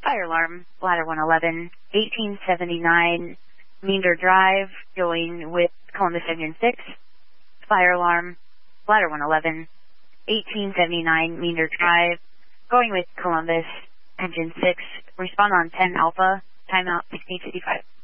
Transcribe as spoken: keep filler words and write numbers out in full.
Fire alarm, ladder one eleven, eighteen seventy-nine, Meander Drive, going with Columbus Engine six. Fire alarm, ladder one eleven, eighteen seventy-nine, Meander Drive, going with Columbus Engine six. Respond on ten Alpha, timeout sixteen fifty-five.